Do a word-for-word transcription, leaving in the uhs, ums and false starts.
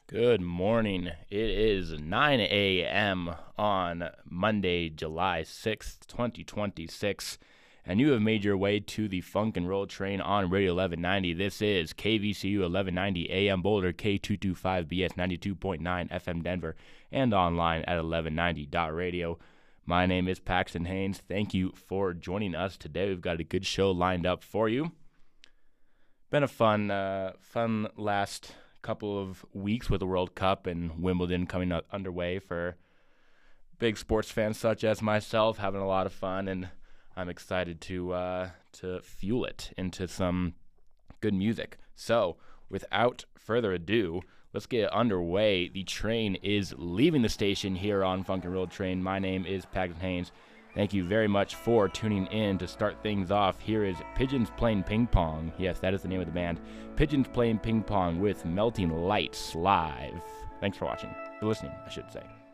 Good morning. It is nine a.m. on Monday, July sixth, twenty twenty-six, and you have made your way to the Funk and Roll train on Radio eleven ninety. This is K V C U eleven ninety A M Boulder, K two twenty-five B S ninety-two point nine F M Denver, and online at eleven ninety dot radio. My name is Paxton Haynes. Thank you for joining us today. We've got a good show lined up for you. Been a fun, uh, fun last couple of weeks with the World Cup and Wimbledon coming up underway for big sports fans such as myself, having a lot of fun, and I'm excited to uh, to fuel it into some good music. So, without further ado, let's get underway. The train is leaving the station here on Funk and Roll Train. My name is Paxton Haynes. Thank you very much for tuning in. To start things off, here is Pigeons Playing Ping Pong. Yes, that is the name of the band. Pigeons Playing Ping Pong with Melting Lights live. Thanks for watching. For listening, I should say.